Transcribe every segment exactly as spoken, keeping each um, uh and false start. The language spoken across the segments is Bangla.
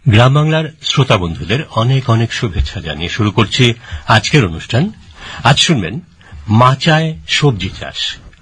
গ্রাম বাংলার শ্রোতা বন্ধুদের অনেক অনেক শুভেচ্ছা জানিয়ে শুরু করছি আজকের অনুষ্ঠান। আজ শুনবেন মাচায় সবজি চাষ।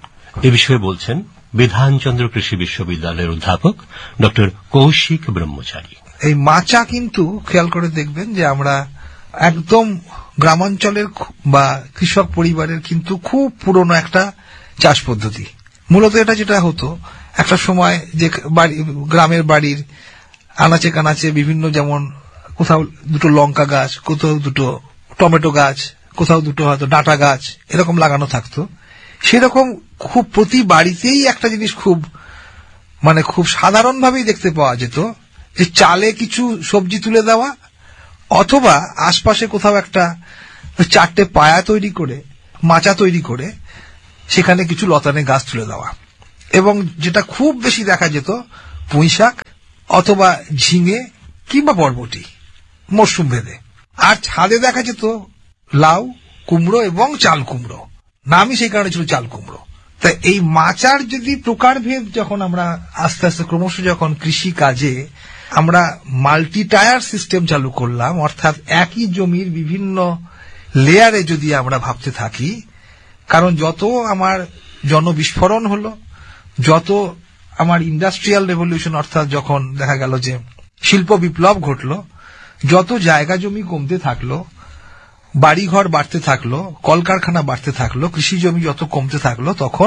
এ বিষয়ে বলছেন বিধানচন্দ্র কৃষি বিশ্ববিদ্যালয়ের অধ্যাপক ডক্টর কৌশিক ব্রহ্মচারী। এই মাচা কিন্তু খেয়াল করে দেখবেন যে আমরা একদম গ্রামাঞ্চলের বা কৃষক পরিবারের কিন্তু খুব পুরনো একটা চাষ পদ্ধতি। মূলত এটা যেটা হতো একটা সময় যে গ্রামের বাড়ির আনাচে কানাচে বিভিন্ন, যেমন কোথাও দুটো লঙ্কা গাছ, কোথাও দুটো টমেটো গাছ, কোথাও দুটো হয়তো ডাঁটা গাছ এরকম লাগানো থাকতো। সেরকম খুব প্রতি বাড়িতেই একটা জিনিস খুব মানে খুব সাধারণভাবেই দেখতে পাওয়া যেত, যে চালে কিছু সবজি তুলে দেওয়া, অথবা আশপাশে কোথাও একটা চারটে পায়া তৈরি করে মাচা তৈরি করে সেখানে কিছু লতানে গাছ তুলে দেওয়া। এবং যেটা খুব বেশি দেখা যেত পুঁই শাক অথবা ঝিঙে কিংবা বরবটি মরশুম ভেদে। আর ছাদে দেখা যেত লাউ, কুমড়ো এবং চাল কুমড়ো, নামই সেই কারণে ছিল চাল কুমড়ো। তাই এই মাচার যদি প্রকারভেদ যখন আমরা আস্তে আস্তে ক্রমশ যখন কৃষি কাজে আমরা মাল্টি টায়ার সিস্টেম চালু করলাম, অর্থাৎ একই জমির বিভিন্ন লেয়ারে যদি আমরা ভাবতে থাকি, কারণ যত আমার জনবিস্ফোরণ হলো, যত আমার ইন্ডাস্ট্রিয়াল রেভলিউশন অর্থাৎ যখন দেখা গেল যে শিল্প বিপ্লব ঘটলো, যত জায়গা জমি কমতে থাকলো, বাড়িঘর বাড়তে থাকলো, কলকারখানা বাড়তে থাকলো, কৃষি জমি যত কমতে থাকলো, তখন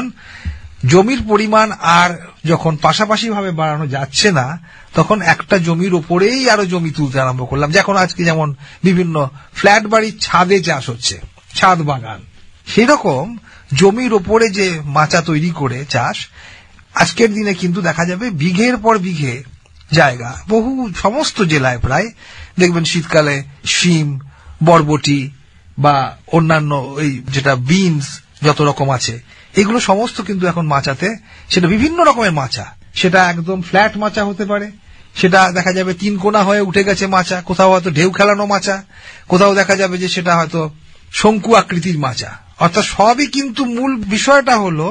জমির পরিমাণ আর যখন পাশাপাশি ভাবে বাড়ানো যাচ্ছে না, তখন একটা জমির ওপরেই আরো জমি তুলতে আরম্ভ করলাম। যখন আজকে যেমন বিভিন্ন ফ্ল্যাট বাড়ির ছাদে চাষ হচ্ছে, ছাদ বাগান, সেরকম জমির ওপরে যে মাচা তৈরি করে চাষ আজকের দিনে কিন্তু দেখা যাবে বিঘের পর বিঘে জায়গা, বহু সমস্ত জেলায় প্রায় দেখবেন শীতকালে শিম, বরবটি বা অন্যান্য এই যেটা বিনস যত রকম আছে, এগুলো সমস্ত কিন্তু এখন মাচাতে, সেটা বিভিন্ন রকমের মাচা, সেটা একদম ফ্ল্যাট মাচা হতে পারে, সেটা দেখা যাবে তিন কোণা হয়ে উঠে গেছে মাচা, কোথাও হয়তো ঢেউ খেলানো মাচা, কোথাও দেখা যাবে যে সেটা হয়তো শঙ্কু আকৃতির মাচা। অর্থাৎ সবই কিন্তু মূল বিষয়টা হলো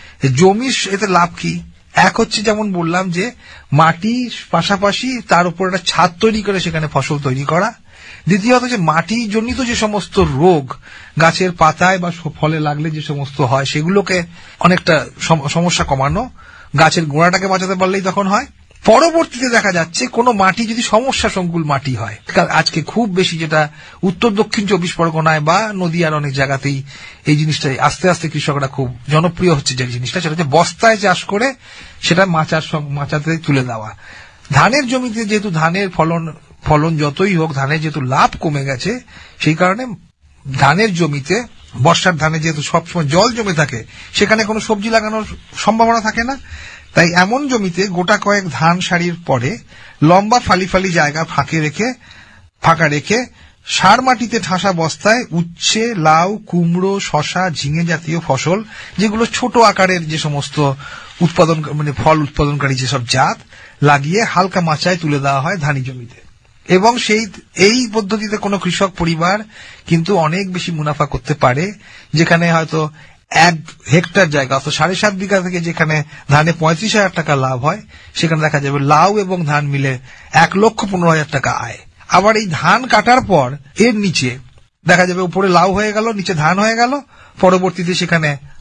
জমির এতে লাভ কি। এক হচ্ছে যেমন বললাম যে মাটি পাশাপাশি তার উপর একটা ছাদ তৈরি করে সেখানে ফসল তৈরি করা। দ্বিতীয়ত যে মাটি জনিত যে সমস্ত রোগ গাছের পাতায় বা ফলে লাগলে যে সমস্ত হয়, সেগুলোকে অনেকটা সমস্যা কমানো, গাছের গোড়াটাকে বাঁচাতে পারলেই তখন হয়। পরবর্তীতে দেখা যাচ্ছে কোনো মাটি যদি সমস্যা সংকুল মাটি হয়, আজকে খুব বেশি যেটা উত্তর দক্ষিণ চব্বিশ পরগনায় বা নদীয়ার অনেক জায়গাতেই এই জিনিসটা আস্তে আস্তে কৃষকরা খুব জনপ্রিয় হচ্ছে, যে জিনিসটা সেটা হচ্ছে বস্তায় চাষ করে সেটা মাচার মাচাতে তুলে দেওয়া। ধানের জমিতে যেহেতু ধানের ফলন ফলন যতই হোক, ধানের যেহেতু লাভ কমে গেছে, সেই কারণে ধানের জমিতে বর্ষার ধানে যেহেতু সবসময় জল জমে থাকে, সেখানে কোনো সবজি লাগানোর সম্ভাবনা থাকে না। তাই এমন জমিতে গোটা কয়েক ধান সারির পরে লম্বা ফালি ফালি জায়গা ফাঁকে রেখে ফাঁকা রেখে সার মাটিতে ঠাসা বস্তায় উচ্ছে, লাউ, কুমড়ো, শশা, ঝিঙে জাতীয় ফসল, যেগুলো ছোট আকারের যে সমস্ত উৎপাদন মানে ফল উৎপাদনকারী যেসব জাত, লাগিয়ে হালকা মাচায় তুলে দেওয়া হয় ধানি জমিতে। এবং সেই এই পদ্ধতিতে কোনো কৃষক পরিবার কিন্তু অনেক বেশি মুনাফা করতে পারে। যেখানে হয়তো এক হেক্টর জায়গা অর্থাৎ সাড়ে সাত বিঘা থেকে যেখানে ধানে পঁয়ত্রিশ হাজার টাকা লাভ হয়, সেখানে দেখা যাবে লাউ এবং ধান মিলে এক লক্ষ পনেরো হাজার টাকা আয়। আবার এই ধান কাটার পর এর নিচে দেখা যাবে উপরে লাউ হয়ে গেল, নিচে ধান হয়ে গেল, পরবর্তীতে সেখানে